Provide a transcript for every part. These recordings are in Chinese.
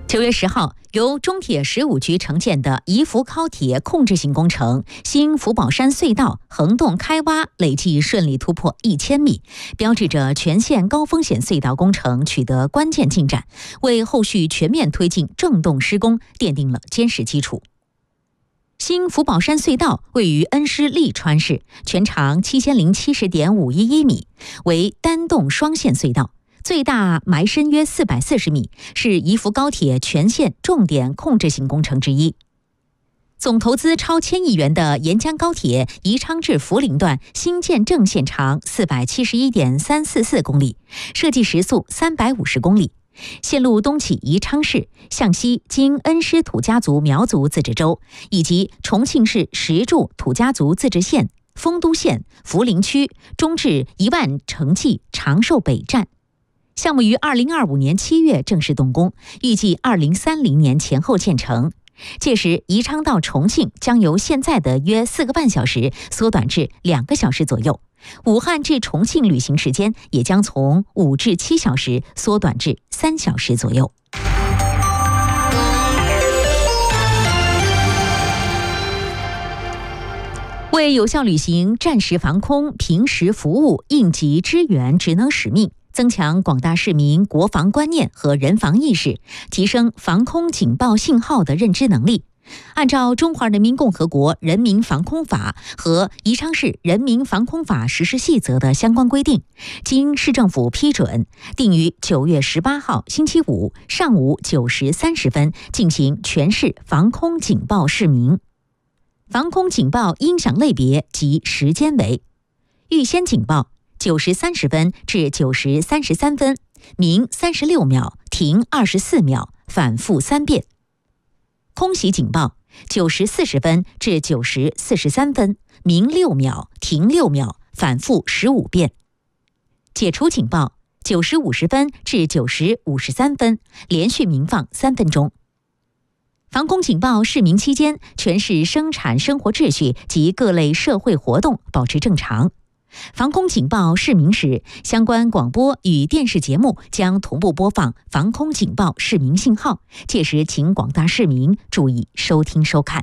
9月10号，由中铁15局承建的宜福高铁控制型工程新福宝山隧道横洞开挖累计顺利突破1000米，标志着全线高风险隧道工程取得关键进展，为后续全面推进正动施工奠定了坚实基础。新福宝山隧道位于恩施利川市，全长7070.511米，为单洞双线隧道，最大埋深约440米，是宜福高铁全线重点控制型工程之一。总投资超1000亿元的沿江高铁宜昌至涪陵段新建正线长471.344公里，设计时速350公里。线路东起宜昌市，向西经恩施土家族苗族自治州以及重庆市石柱土家族自治县、丰都县、涪陵区，中至1万城际长寿北站。项目于2025年7月正式动工，预计2030年前后建成。届时，宜昌到重庆将由现在的约4个半小时缩短至2个小时左右，武汉至重庆旅行时间也将从5至7小时缩短至3小时左右。为有效履行战时防空、平时服务、应急支援职能使命，增强广大市民国防观念和人防意识，提升防空警报信号的认知能力。按照《中华人民共和国人民防空法》和宜昌市人民防空法实施细则的相关规定，经市政府批准，定于9月18号星期五上午9时30分进行全市防空警报示明。防空警报音响类别及时间为：预先警报9时30分至9时33分，鸣36秒，停24秒，反复3遍。空袭警报9时40分至9时43分，鸣6秒，停6秒，反复15遍。解除警报9时50分至9时53分，连续鸣放3分钟。防空警报示明期间，全市生产生活秩序及各类社会活动保持正常。防空警报示明时，相关广播与电视节目将同步播放防空警报示明信号，届时请广大市民注意收听收看。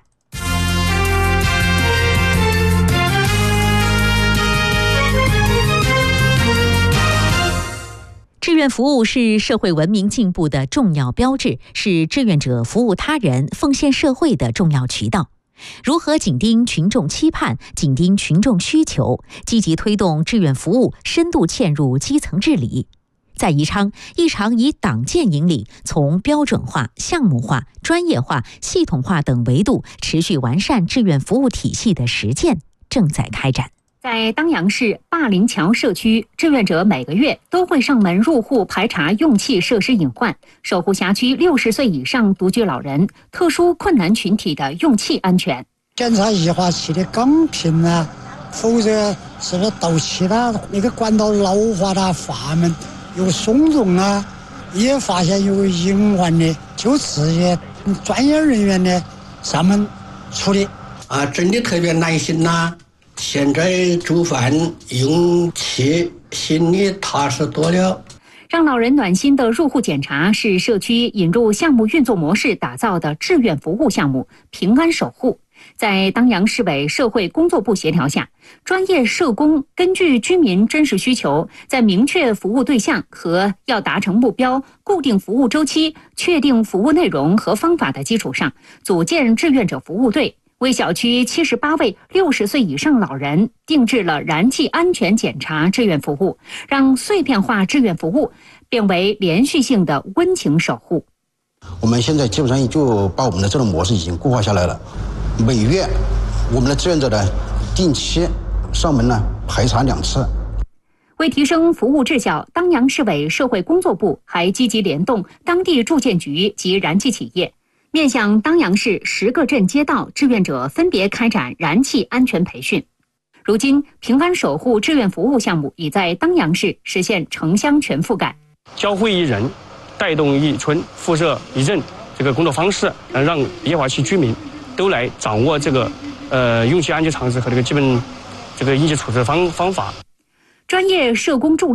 志愿服务是社会文明进步的重要标志，是志愿者服务他人、奉献社会的重要渠道。如何紧盯群众期盼、紧盯群众需求，积极推动志愿服务深度嵌入基层治理？在宜昌，一场以党建引领，从标准化、项目化、专业化、系统化等维度持续完善志愿服务体系的实践正在开展。 在当阳市灞陵桥社区，志愿者每个月都会上门入户排查用气设施隐患，守护辖区60岁以上独居老人、特殊困难群体的用气安全。 检查液化气的钢瓶啊，否则是不是漏气啦？那个管道老化啦，阀门有松动啊，也发现有隐患的，就此也专业人员的上门处理。 真的特别耐心呐。现在煮饭用气，心里踏实多了。 让老人暖心的入户检查是社区引入项目运作模式打造的志愿服务项目“平安守护”。在当阳市委社会工作部协调下，专业社工根据居民真实需求，在明确服务对象和要达成目标、固定服务周期、确定服务内容和方法的基础上，组建志愿者服务队。为小区78位60岁以上老人定制了燃气安全检查志愿服务，让碎片化志愿服务变为连续性的温情守护。 我们现在基本上就把我们的这种模式已经固化下来了。每月我们的志愿者呢定期上门呢排查2次。 为提升服务质效，当阳市委社会工作部还积极联动当地住建局及燃气企业，面向当阳市10个镇街道志愿者分别开展燃气安全培训。如今，平安守护志愿服务项目已在当阳市实现城乡全覆盖。 教会一人，带动一村，辐射一镇这个工作方式，让液化气居民都来掌握这个用气安全常识和这个基本这个应急处置方法。 专业社工助